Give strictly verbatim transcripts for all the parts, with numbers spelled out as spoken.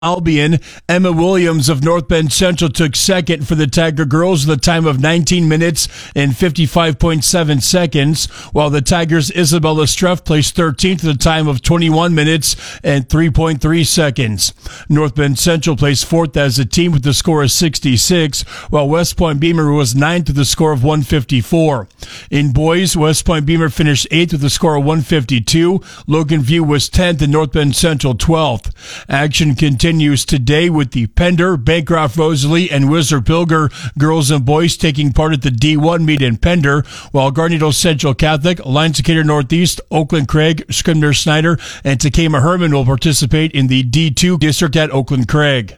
Albion. Emma Williams of North Bend Central took second for the Tiger girls with a time of nineteen minutes and fifty-five point seven seconds, while the Tigers' Isabella Streff placed thirteenth with a time of twenty-one minutes and three point three seconds. North Bend Central placed fourth as a team with a score of sixty-six, while West Point Beamer was ninth with a score of one fifty-four. In boys, West Point Beamer finished eighth with a score of one fifty-two. Logan View was tenth and North Bend Central twelfth. Action continued Continues today with the Pender, Bancroft Rosalie, and Whistler Pilger girls and boys taking part at the D one meet in Pender, while Garnito Central Catholic, Alliance Decatur Northeast, Oakland Craig, Scribner Snyder, and Takema Herman will participate in the D two district at Oakland Craig.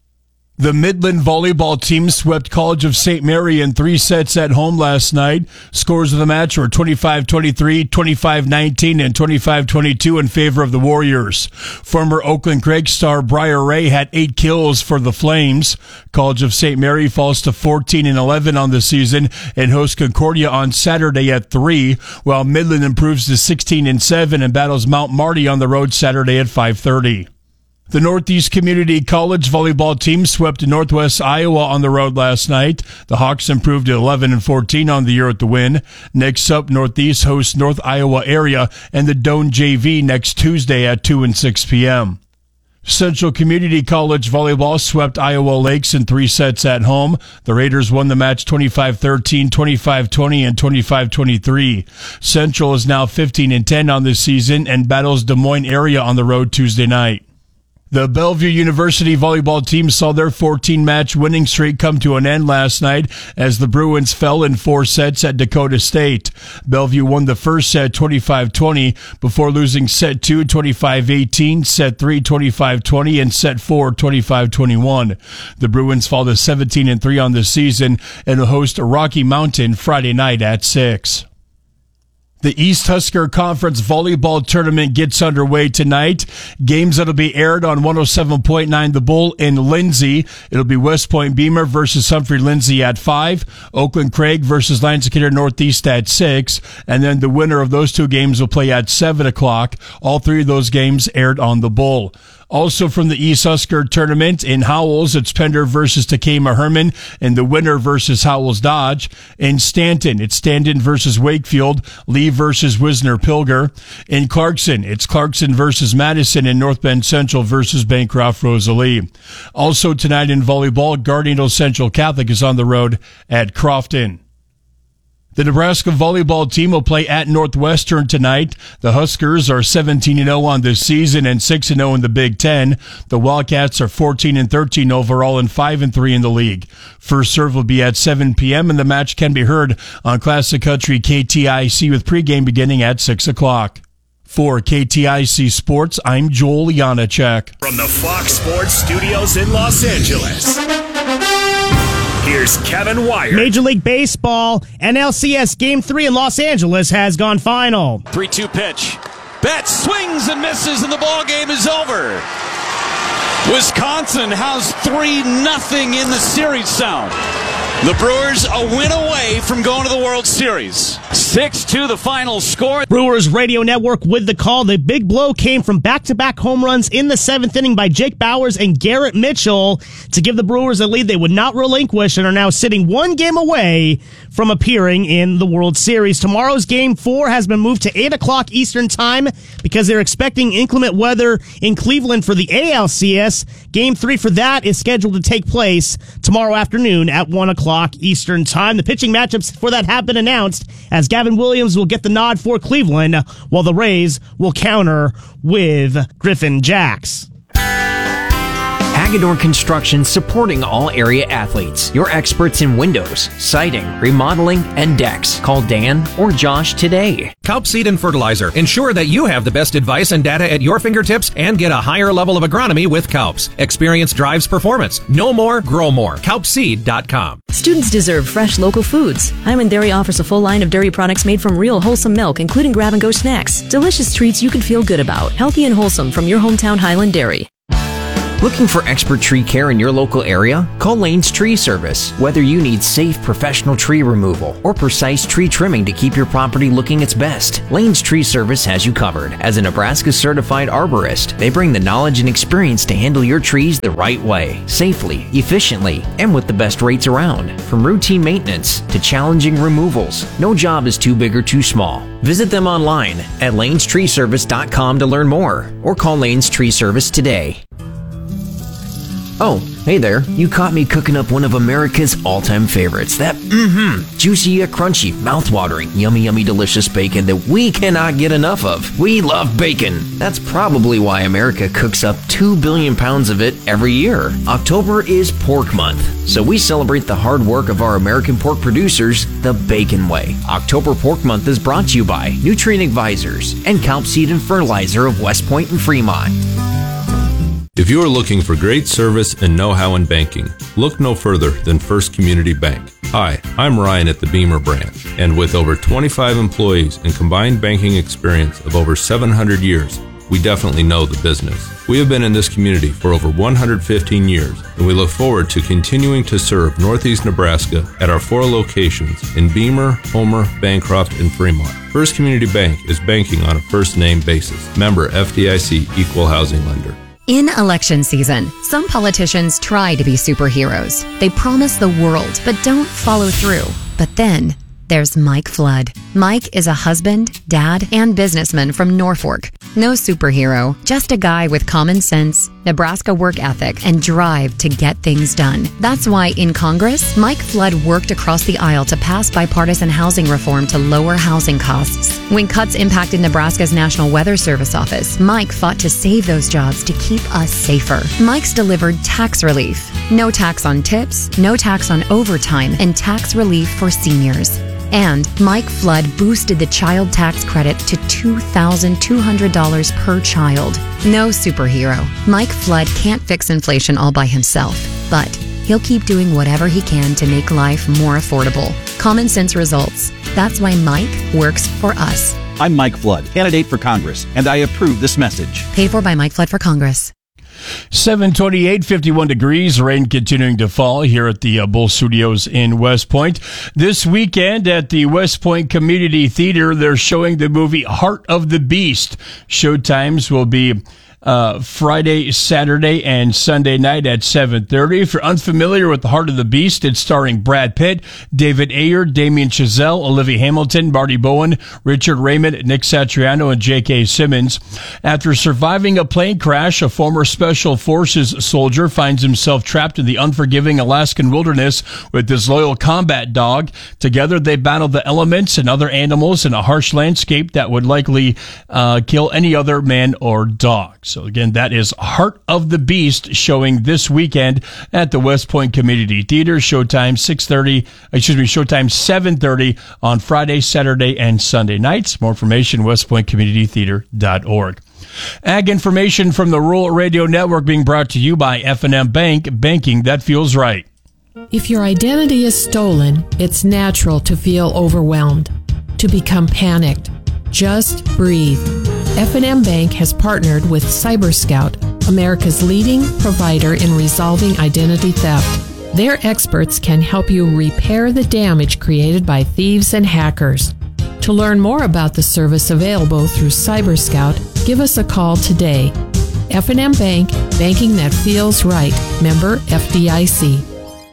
The Midland volleyball team swept College of Saint Mary in three sets at home last night. Scores of the match were twenty-five twenty-three, twenty-five nineteen, and twenty-five twenty-two in favor of the Warriors. Former Oakland Craig star Briar Ray had eight kills for the Flames. College of Saint Mary falls to fourteen and eleven on the season and hosts Concordia on Saturday at three, while Midland improves to sixteen and seven and battles Mount Marty on the road Saturday at five thirty. The Northeast Community College volleyball team swept Northwest Iowa on the road last night. The Hawks improved to eleven and fourteen on the year at the win. Next up, Northeast hosts North Iowa area and the Doane J V next Tuesday at two and six p.m. Central Community College volleyball swept Iowa Lakes in three sets at home. The Raiders won the match twenty-five thirteen, twenty-five twenty, and twenty-five twenty-three. Central is now fifteen and ten on this season and battles Des Moines area on the road Tuesday night. The Bellevue University volleyball team saw their fourteen-match winning streak come to an end last night as the Bruins fell in four sets at Dakota State. Bellevue won the first set twenty-five twenty before losing set two twenty-five eighteen, set three twenty-five twenty, and set four twenty-five twenty-one. The Bruins fall to seventeen and three on the season and will host Rocky Mountain Friday night at six. The East Husker Conference Volleyball Tournament gets underway tonight. Games that'll be aired on one oh seven point nine The Bull in Lindsay. It'll be West Point Beamer versus Humphrey Lindsay at five, Oakland Craig versus Lions Decatur Northeast at six, and then the winner of those two games will play at seven o'clock. All three of those games aired on The Bull. Also from the East Husker tournament, in Howells, it's Pender versus Takema Herman, and the winner versus Howells Dodge. In Stanton, it's Stanton versus Wakefield, Lee versus Wisner Pilger. In Clarkson, it's Clarkson versus Madison, and North Bend Central versus Bancroft Rosalie. Also tonight in volleyball, Garnito Central Catholic is on the road at Crofton. The Nebraska volleyball team will play at Northwestern tonight. The Huskers are seventeen and oh on this season and six and oh in the Big Ten. The Wildcats are fourteen and thirteen overall and five and three in the league. First serve will be at seven p.m. and the match can be heard on Classic Country K T I C with pregame beginning at six o'clock. For K T I C Sports, I'm Joel Janacek. From the Fox Sports Studios in Los Angeles, here's Kevin Wire. Major League Baseball, N L C S Game three in Los Angeles has gone final. three two pitch. Betts swings and misses, and the ball game is over. Wisconsin has three nothing in the series sound. The Brewers a win away from going to the World Series. six two the final score. Brewers Radio Network with the call. The big blow came from back-to-back home runs in the seventh inning by Jake Bowers and Garrett Mitchell to give the Brewers a lead they would not relinquish and are now sitting one game away from appearing in the World Series. Tomorrow's Game four has been moved to eight o'clock Eastern Time because they're expecting inclement weather in Cleveland for the A L C S. Game three for that is scheduled to take place tomorrow afternoon at one o'clock Eastern Time. The pitching matchups for that have been announced as Gavin Williams will get the nod for Cleveland, while the Rays will counter with Griffin Jacks. Hagedorn Construction, supporting all area athletes. Your experts in windows, siding, remodeling, and decks. Call Dan or Josh today. Kaup Seed and Fertilizer. Ensure that you have the best advice and data at your fingertips and get a higher level of agronomy with Kaups. Experience drives performance. Know more, grow more. Kaup Seed dot com. Students deserve fresh local foods. Hyman Dairy offers a full line of dairy products made from real wholesome milk, including grab-and-go snacks. Delicious treats you can feel good about. Healthy and wholesome from your hometown Highland Dairy. Looking for expert tree care in your local area? Call Lane's Tree Service. Whether you need safe professional tree removal or precise tree trimming to keep your property looking its best, Lane's Tree Service has you covered. As a Nebraska certified arborist, they bring the knowledge and experience to handle your trees the right way, safely, efficiently, and with the best rates around. From routine maintenance to challenging removals, no job is too big or too small. Visit them online at lanes tree service dot com to learn more, or call Lane's Tree Service today. Oh, hey there. You caught me cooking up one of America's all-time favorites. That, mmm-hmm, juicy yet crunchy, mouth-watering, yummy, yummy, delicious bacon that we cannot get enough of. We love bacon. That's probably why America cooks up two billion pounds of it every year. October is Pork Month, so we celebrate the hard work of our American pork producers the bacon way. October Pork Month is brought to you by Nutrient Advisors and Calp Seed and Fertilizer of West Point and Fremont. If you are looking for great service and know-how in banking, look no further than First Community Bank. Hi, I'm Ryan at the Beamer branch, and with over twenty-five employees and combined banking experience of over seven hundred years, we definitely know the business. We have been in this community for over one hundred fifteen years, and we look forward to continuing to serve Northeast Nebraska at our four locations in Beamer, Homer, Bancroft, and Fremont. First Community Bank is banking on a first-name basis. Member F D I C Equal Housing Lender. In election season, some politicians try to be superheroes. They promise the world, but don't follow through. But then there's Mike Flood. Mike is a husband, dad, and businessman from Norfolk. No superhero, just a guy with common sense, Nebraska work ethic, and drive to get things done. That's why in Congress, Mike Flood worked across the aisle to pass bipartisan housing reform to lower housing costs. When cuts impacted Nebraska's National Weather Service office, Mike fought to save those jobs to keep us safer. Mike's delivered tax relief. No tax on tips, no tax on overtime, and tax relief for seniors. And Mike Flood boosted the child tax credit to two thousand two hundred dollars per child. No superhero. Mike Flood can't fix inflation all by himself, but he'll keep doing whatever he can to make life more affordable. Common sense results. That's why Mike works for us. I'm Mike Flood, candidate for Congress, and I approve this message. Paid for by Mike Flood for Congress. seven twenty-eight, fifty-one degrees, rain continuing to fall here at the uh, Bull Studios in West Point. This weekend at the West Point Community Theater, they're showing the movie Heart of the Beast. Showtimes will be Uh, Friday, Saturday, and Sunday night at seven thirty. If you're unfamiliar with The Heart of the Beast, it's starring Brad Pitt, David Ayer, Damien Chazelle, Olivia Hamilton, Marty Bowen, Richard Raymond, Nick Satriano, and J K. Simmons. After surviving a plane crash, a former Special Forces soldier finds himself trapped in the unforgiving Alaskan wilderness with his loyal combat dog. Together, they battle the elements and other animals in a harsh landscape that would likely uh, kill any other man or dog. So again, that is Heart of the Beast, showing this weekend at the West Point Community Theater. Showtime six thirty, excuse me, showtime seven thirty on Friday, Saturday, and Sunday nights. More information, west point community theater dot org. Ag information from the Rural Radio Network being brought to you by F and M Bank, banking that feels right. If your identity is stolen, it's natural to feel overwhelmed, to become panicked. Just breathe. F and M Bank has partnered with CyberScout, America's leading provider in resolving identity theft. Their experts can help you repair the damage created by thieves and hackers. To learn more about the service available through CyberScout, give us a call today. F and M Bank, banking that feels right. Member F D I C.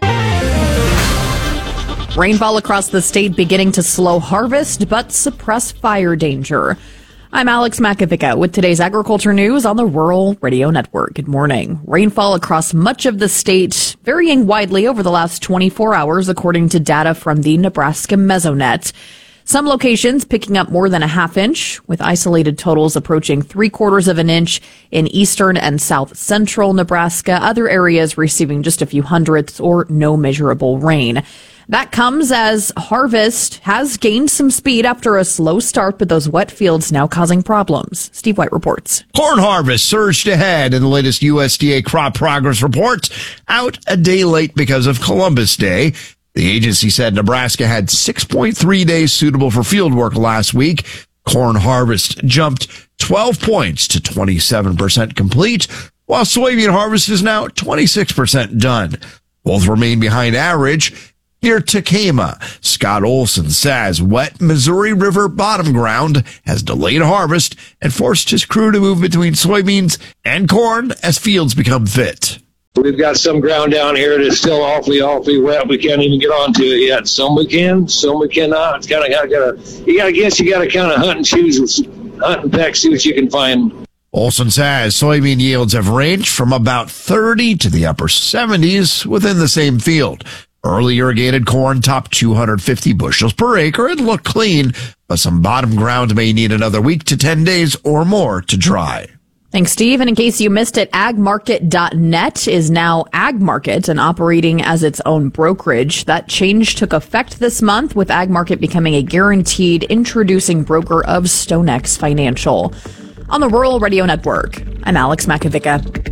Rainfall across the state beginning to slow harvest, but suppress fire danger. I'm Alex Makovica with today's agriculture news on the Rural Radio Network. Good morning. Rainfall across much of the state, varying widely over the last twenty-four hours, according to data from the Nebraska Mesonet. Some locations picking up more than a half inch, with isolated totals approaching three quarters of an inch in eastern and south central Nebraska. Other areas receiving just a few hundredths or no measurable rain. That comes as harvest has gained some speed after a slow start, but those wet fields now causing problems. Steve White reports. Corn harvest surged ahead in the latest U S D A crop progress report, out a day late because of Columbus Day. The agency said Nebraska had six point three days suitable for field work last week. Corn harvest jumped twelve points to twenty-seven percent complete. while soybean harvest is now twenty-six percent done. Both remain behind average. Near Takema, Scott Olson says wet Missouri River bottom ground has delayed harvest and forced his crew to move between soybeans and corn as fields become fit. We've got some ground down here that's still awfully, awfully wet. We can't even get onto it yet. Some we can, some we cannot. It's kind of, gotta, you gotta guess, you gotta kind of hunt and choose, hunt and peck, see what you can find. Olson says soybean yields have ranged from about thirty to the upper seventies within the same field. Early irrigated corn topped two hundred fifty bushels per acre and looked clean, but some bottom ground may need another week to ten days or more to dry. Thanks, Steve. And in case you missed it, ag market dot net is now AgMarket and operating as its own brokerage. That change took effect this month, with AgMarket becoming a guaranteed introducing broker of StoneX Financial. On the Rural Radio Network, I'm Alex Makovica.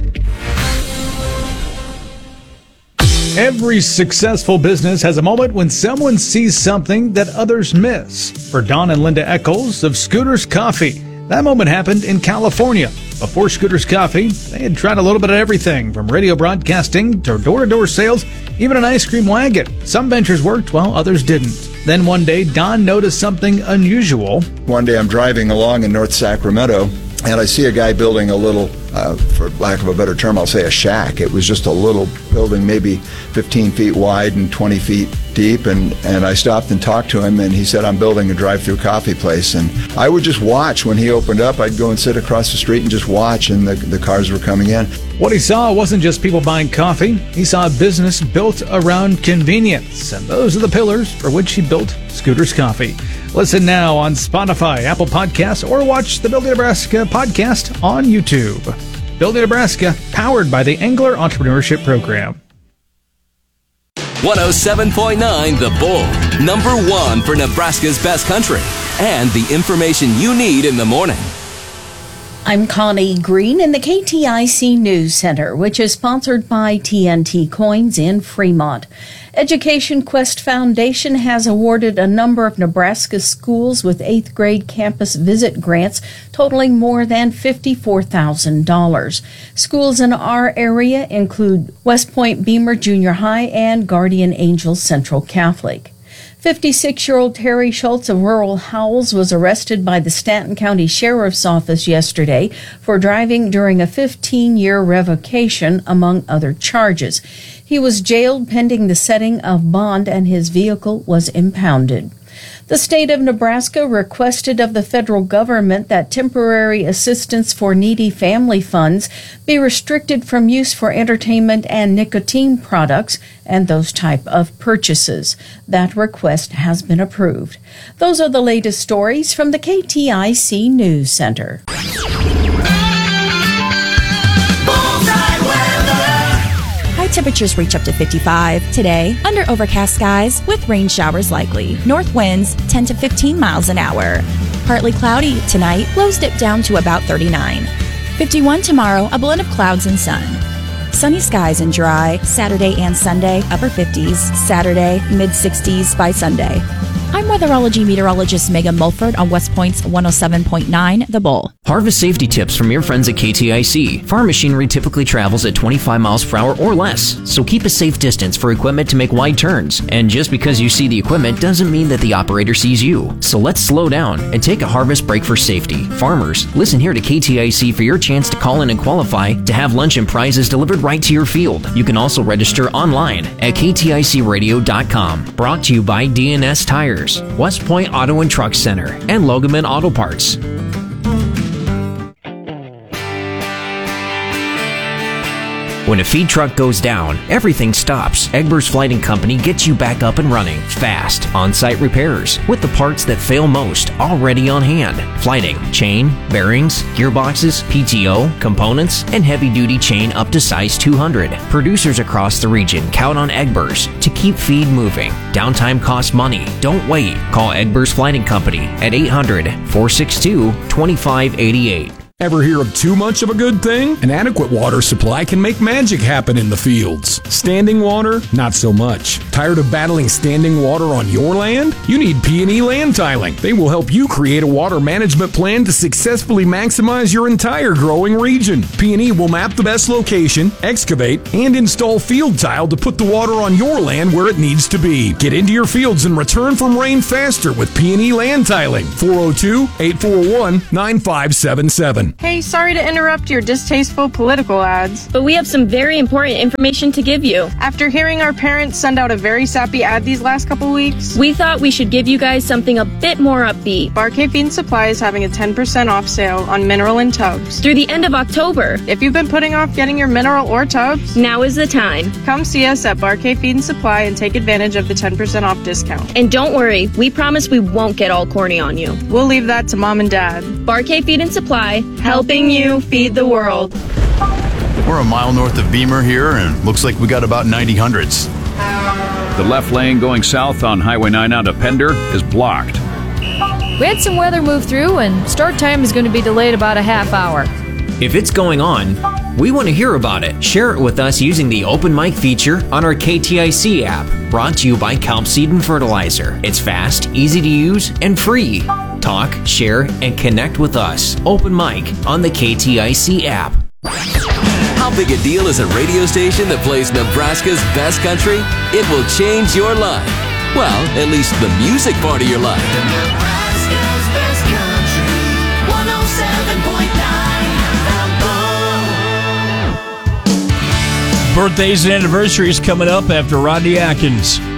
Every successful business has a moment when someone sees something that others miss. For Don and Linda Eccles of Scooters Coffee, that moment happened in California. Before Scooters Coffee, they had tried a little bit of everything, from radio broadcasting to door-to-door sales, even an ice cream wagon. Some ventures worked while others didn't. Then one day, Don noticed something unusual. One day I'm driving along in North Sacramento, and I see a guy building a little, uh, for lack of a better term, I'll say a shack. It was just a little building, maybe fifteen feet wide and twenty feet deep. And, and I stopped and talked to him, and he said, I'm building a drive-through coffee place. And I would just watch. When he opened up, I'd go and sit across the street and just watch, and the, the cars were coming in. What he saw wasn't just people buying coffee. He saw a business built around convenience. And those are the pillars for which he built Scooters Coffee. Listen now on Spotify, Apple Podcasts, or watch the Building Nebraska podcast on YouTube. Building Nebraska, powered by the Angler Entrepreneurship Program. one oh seven point nine The Bull, number one for Nebraska's best country, and the information you need in the morning. I'm Connie Green in the K T I C News Center, which is sponsored by T N T Coins in Fremont. Education Quest Foundation has awarded a number of Nebraska schools with eighth grade campus visit grants totaling more than fifty-four thousand dollars. Schools in our area include West Point Beamer Junior High and Guardian Angels Central Catholic. fifty-six-year-old Terry Schultz of rural Howells was arrested by the Stanton County Sheriff's Office yesterday for driving during a fifteen-year revocation, among other charges. He was jailed pending the setting of bond, and his vehicle was impounded. The state of Nebraska requested of the federal government that temporary assistance for needy family funds be restricted from use for entertainment and nicotine products and those type of purchases. That request has been approved. Those are the latest stories from the K T I C News Center. High temperatures reach up to fifty-five. Today, under overcast skies with rain showers likely. North winds ten to fifteen miles an hour. Partly cloudy tonight, lows dip down to about thirty-nine. fifty-one tomorrow, a blend of clouds and sun. Sunny skies and dry. Saturday and Sunday, upper fifties. Saturday, mid sixties by Sunday. I'm weatherology meteorologist Megan Mulford on West Point's one oh seven point nine The Bull. Harvest safety tips from your friends at K T I C. Farm machinery typically travels at twenty-five miles per hour or less, so keep a safe distance for equipment to make wide turns. And just because you see the equipment doesn't mean that the operator sees you. So let's slow down and take a harvest break for safety. Farmers, listen here to K T I C for your chance to call in and qualify to have lunch and prizes delivered right to your field. You can also register online at K T I C radio dot com. Brought to you by D N S Tires, West Point Auto and Truck Center, and Logaman Auto Parts. When a feed truck goes down, everything stops. Egbers Flighting Company gets you back up and running fast. On-site repairs with the parts that fail most already on hand. Flighting, chain, bearings, gearboxes, P T O, components, and heavy-duty chain up to size two hundred. Producers across the region count on Egbers to keep feed moving. Downtime costs money. Don't wait. Call Egbers Flighting Company at eight hundred, four six two, two five eight eight. Ever hear of too much of a good thing? An adequate water supply can make magic happen in the fields. Standing water? Not so much. Tired of battling standing water on your land? You need P and E Land Tiling. They will help you create a water management plan to successfully maximize your entire growing region. P and E will map the best location, excavate, and install field tile to put the water on your land where it needs to be. Get into your fields and return from rain faster with P and E Land Tiling. four oh two, eight four one, nine five seven seven. Hey, sorry to interrupt your distasteful political ads, but we have some very important information to give you. After hearing our parents send out a very sappy ad these last couple weeks, we thought we should give you guys something a bit more upbeat. Barcade Feed and Supply is having a ten percent off sale on mineral and tubs through the end of October. If you've been putting off getting your mineral or tubs, now is the time. Come see us at Barcade Feed and Supply and take advantage of the ten percent off discount. And don't worry, we promise we won't get all corny on you. We'll leave that to Mom and Dad. Barcade Feed and Supply, helping you feed the world. We're a mile north of Beamer here, and looks like we got about ninety hundreds. The left lane going south on Highway nine out of Pender is blocked. We had some weather move through, and start time is going to be delayed about a half hour. If it's going on, we want to hear about it. Share it with us using the Open Mic feature on our K T I C app, brought to you by Kelp Seed and Fertilizer. It's fast, easy to use, and free. Talk, share, and connect with us. Open Mic on the K T I C app. How big a deal is a radio station that plays Nebraska's best country? It will change your life. Well, at least the music part of your life. Nebraska's best country, one oh seven point nine. Birthdays and anniversaries coming up after Rodney Atkins.